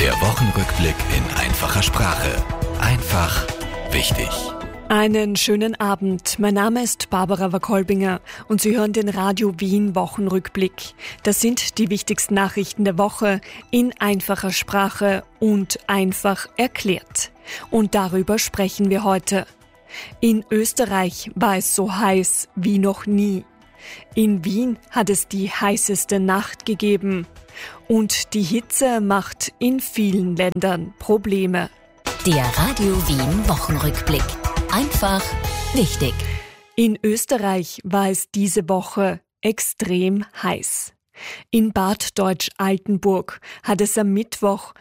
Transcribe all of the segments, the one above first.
Der Wochenrückblick in einfacher Sprache. Einfach wichtig. Einen schönen Abend. Mein Name ist Barbara Wakolbinger und Sie hören den Radio Wien Wochenrückblick. Das sind die wichtigsten Nachrichten der Woche in einfacher Sprache und einfach erklärt. Und darüber sprechen wir heute. In Österreich war es so heiß wie noch nie. In Wien hat es die heißeste Nacht gegeben. Und die Hitze macht in vielen Ländern Probleme. Der Radio Wien Wochenrückblick. Einfach wichtig. In Österreich war es diese Woche extrem heiß. In Bad Deutsch-Altenburg hat es am Mittwoch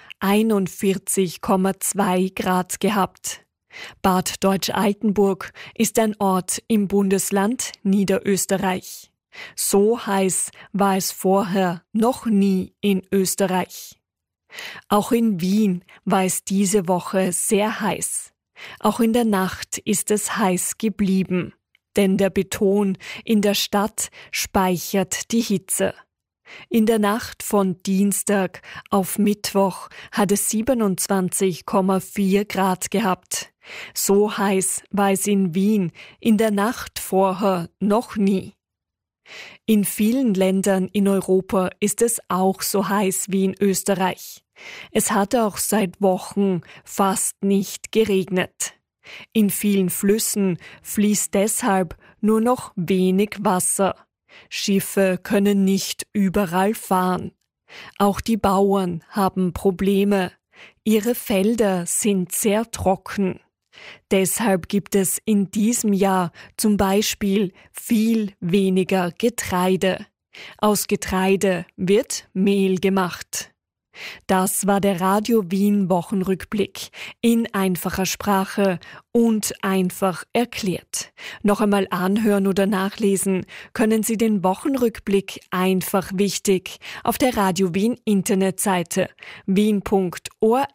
41,2 Grad gehabt. Bad Deutsch-Altenburg ist ein Ort im Bundesland Niederösterreich. So heiß war es vorher noch nie in Österreich. Auch in Wien war es diese Woche sehr heiß. Auch in der Nacht ist es heiß geblieben, denn der Beton in der Stadt speichert die Hitze. In der Nacht von Dienstag auf Mittwoch hat es 27,4 Grad gehabt. So heiß war es in Wien in der Nacht vorher noch nie. In vielen Ländern in Europa ist es auch so heiß wie in Österreich. Es hat auch seit Wochen fast nicht geregnet. In vielen Flüssen fließt deshalb nur noch wenig Wasser. Schiffe können nicht überall fahren. Auch die Bauern haben Probleme. Ihre Felder sind sehr trocken. Deshalb gibt es in diesem Jahr zum Beispiel viel weniger Getreide. Aus Getreide wird Mehl gemacht. Das war der Radio Wien Wochenrückblick in einfacher Sprache und einfach erklärt. Noch einmal anhören oder nachlesen können Sie den Wochenrückblick einfach wichtig auf der Radio Wien Internetseite wien.orf.at.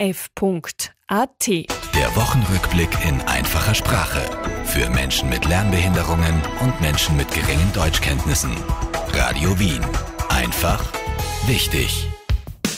Der Wochenrückblick in einfacher Sprache. Für Menschen mit Lernbehinderungen und Menschen mit geringen Deutschkenntnissen. Radio Wien. Einfach wichtig.